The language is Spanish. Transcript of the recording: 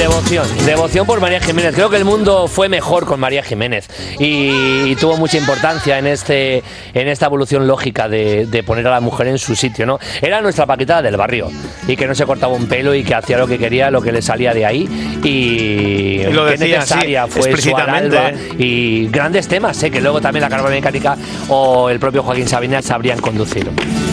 Devoción por María Jiménez. Creo que el mundo fue mejor con María Jiménez y tuvo mucha importancia en esta evolución lógica de poner a la mujer en su sitio, ¿no? Era nuestra Paquita del barrio y que no se cortaba un pelo y que hacía lo que quería, lo que le salía de ahí y lo qué decía, necesaria sí, fue su Alba y grandes temas, que luego también la Caravana Mecánica o el propio Joaquín Sabina sabrían conducir.